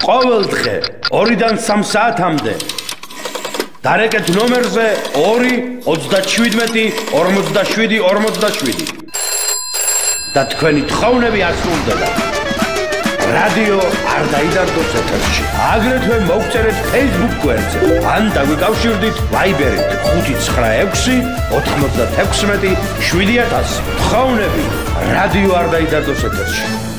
ყოველდღე 2-დან 3 საათამდე დარეკეთ ნომერზე 2-37-57-47 და თქვენი თხოვნები ასრულდება. რადიო არ დაიდარდოს ეთერში. აგრეთვე მოგწერეთ Facebook გვერდზე ან დაგვიკავშირდით Viber-ით 596-96-7000. თხოვნები რადიო არ დაიდარდოს ეთერში.